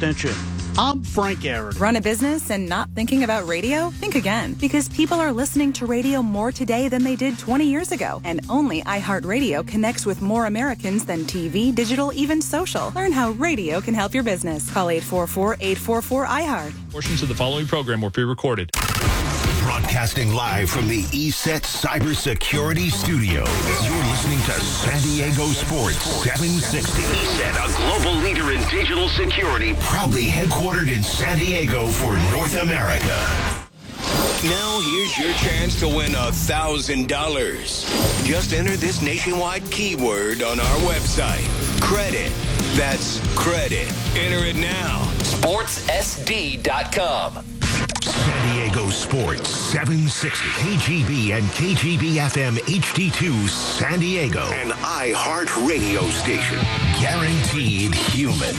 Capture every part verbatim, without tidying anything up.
Extension. I'm Frank Aaron. Run a business and not thinking about radio? Think again, because people are listening to radio more today than they did twenty years ago. And only iHeartRadio connects with more Americans than T V, digital, even social. Learn how radio can help your business. Call eight four four, eight four four, iHeart. Portions of the following program were pre-recorded. Broadcasting live from the E S E T Cybersecurity Studios. You're listening to San Diego Sports seven sixty. E S E T, a global leader in digital security, proudly headquartered in San Diego for North America. Now here's your chance to win one thousand dollars. Just enter this nationwide keyword on our website. Credit. That's credit. Enter it now. sports s d dot com. San Diego Sports seven sixty. K G B and K G B F M H D two San Diego. An iHeartRadio station. Guaranteed human.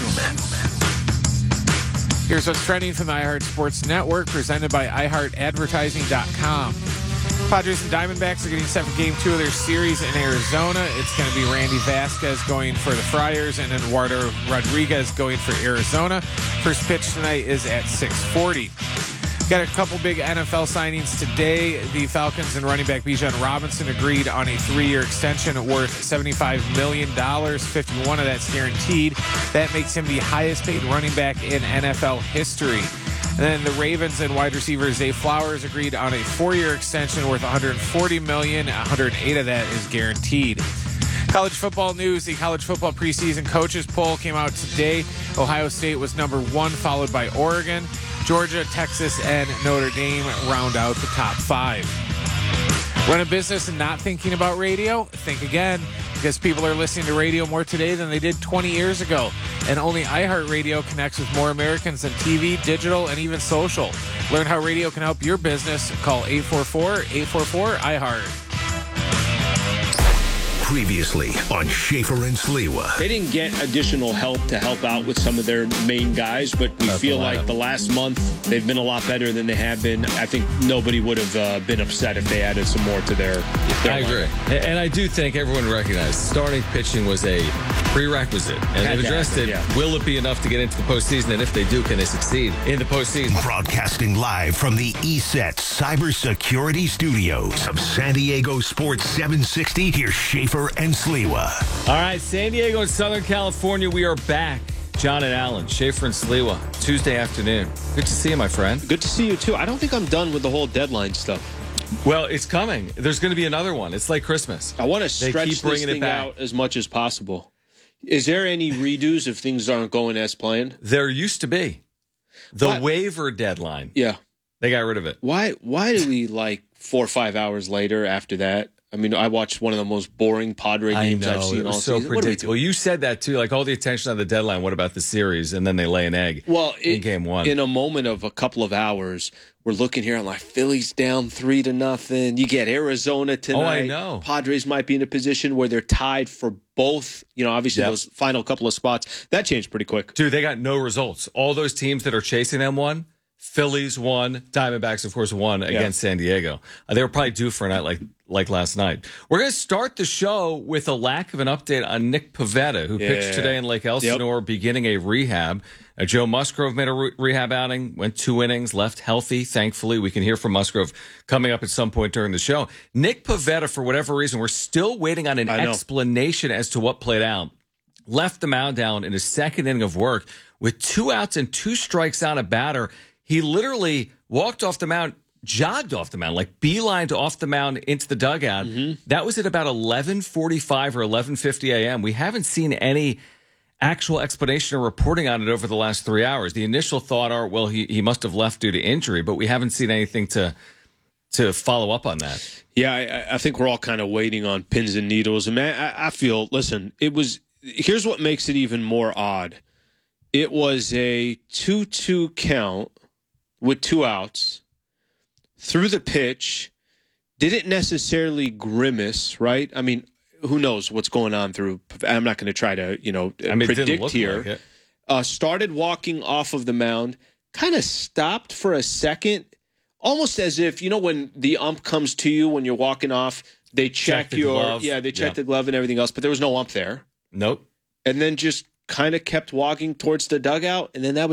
Here's what's trending from the iHeart Sports Network, presented by i heart advertising dot com. Padres and Diamondbacks are getting set for game two of their series in Arizona. It's going to be Randy Vasquez going for the Friars and Eduardo Rodriguez going for Arizona. First pitch tonight is at six forty. Got a couple big N F L signings today. The Falcons and running back Bijan Robinson agreed on a three-year extension worth seventy-five million dollars. fifty-one of that's guaranteed. That makes him the highest-paid running back in N F L history. And then the Ravens and wide receiver Zay Flowers agreed on a four-year extension worth one hundred forty million dollars. one hundred eight of that is guaranteed. College football news. The college football preseason coaches poll came out today. Ohio State was number one, followed by Oregon. Georgia, Texas, and Notre Dame round out the top five. Run a business and not thinking about radio? Think again, because people are listening to radio more today than they did twenty years ago. And only iHeartRadio connects with more Americans than T V, digital, and even social. Learn how radio can help your business. Call eight four four, eight four four, iHeart. Previously on Schaefer and Sliwa. They didn't get additional help to help out with some of their main guys, but we That's feel like the last month they've been a lot better than they have been. I think nobody would have uh, been upset if they added some more to their, their I agree. line. And I do think everyone recognized starting pitching was a prerequisite. And they've addressed it. Yeah. Will it be enough to get into the postseason? And if they do, can they succeed in the postseason? Broadcasting live from the E S E T Cybersecurity Studios of San Diego Sports seven sixty. Here's Schaefer and Sliwa. All right, San Diego and Southern California, we are back. John and Alan, Schaefer and Sliwa, Tuesday afternoon. Good to see you, my friend. Good to see you, too. I don't think I'm done with the whole deadline stuff. Well, it's coming. There's going to be another one. It's like Christmas. I want to stretch this thing out as much as possible. Is there any redos if things aren't going as planned? There used to be. The What? waiver deadline. Yeah. They got rid of it. Why Why do we, like, four or five hours later after that? I mean, I watched one of the most boring Padre games I know, I've seen it was all so season. What are we predictable. doing? You said that, too. Like, all the attention on the deadline. What about the series? And then they lay an egg Well, in it, game one. in a moment of a couple of hours, we're looking here. I'm like, Phillies down three to nothing. You get Arizona tonight. Oh, I know. Padres might be in a position where they're tied for both. You know, obviously Yep. those final couple of spots. That changed pretty quick. Dude, they got no results. All those teams that are chasing them won. Phillies won. Diamondbacks, of course, won against San Diego. Uh, they were probably due for a night like like last night. We're going to start the show with a lack of an update on Nick Pivetta, who Yeah. pitched today in Lake Elsinore, beginning a rehab. Uh, Joe Musgrove made a re- rehab outing, went two innings, left healthy, thankfully. We can hear from Musgrove coming up at some point during the show. Nick Pivetta, for whatever reason, we're still waiting on an I know. explanation as to what played out. Left the mound down in his second inning of work with two outs and two strikes on a batter. He literally walked off the mound, jogged off the mound, like beelined off the mound into the dugout. Mm-hmm. That was at about eleven forty-five or eleven fifty a.m. We haven't seen any actual explanation or reporting on it over the last three hours. The initial thought are, well, he, he must have left due to injury, but we haven't seen anything to to follow up on that. Yeah, I, I think we're all kind of waiting on pins and needles. And man, I, I feel, listen, it was, here's what makes it even more odd. It was a two two count with two outs, threw the pitch, didn't necessarily grimace, right? I mean, who knows what's going on through, I'm not going to try to, you know, I mean, it didn't predict look here. like it. Uh, started walking off of the mound, kind of stopped for a second, almost as if, you know, when the ump comes to you when you're walking off, they check, Check the your, glove. yeah, they check Yeah. the glove and everything else, but there was no ump there. Nope. And then just kind of kept walking towards the dugout, and then that was